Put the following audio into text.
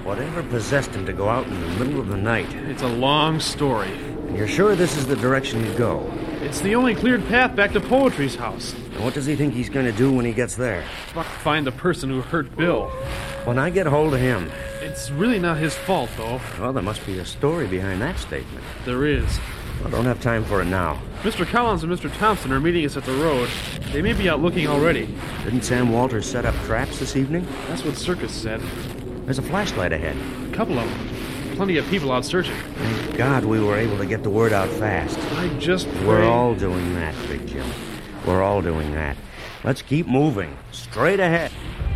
Whatever possessed him to go out in the middle of the night? It's a long story. And you're sure this is the direction you go? It's the only cleared path back to Poetry's house. And what does he think he's going to do when he gets there? Find the person who hurt Bill. When I get hold of him... It's really not his fault, though. Well, there must be a story behind that statement. There is. I don't have time for it now. Mr. Collins and Mr. Thompson are meeting us at the road. They may be out looking already. Didn't Sam Walters set up traps this evening? That's what Circus said. There's a flashlight ahead. A couple of them. Plenty of people out searching. Thank God we were able to get the word out fast. I just pray... We're all doing that, Big Jim. We're all doing that. Let's keep moving. Straight ahead.